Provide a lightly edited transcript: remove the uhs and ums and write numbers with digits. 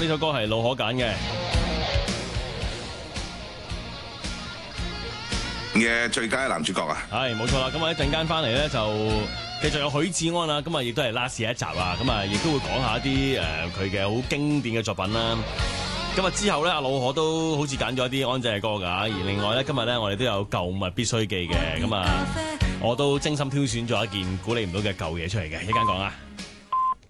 呢首歌係老可揀嘅最佳男主角啊， 係冇錯啦。咁啊一陣間翻嚟咧就繼續有許志安啦。咁啊亦都係 last 一集啊。咁啊亦都會講下一啲佢嘅好經典嘅作品啦。今日之後咧，阿老可都好似揀咗一啲安仔嘅歌㗎。而另外咧，今日咧我哋都有舊物必須記嘅。咁啊，我都精心挑選咗一件估你唔到嘅舊嘢出嚟嘅，一陣間講啊。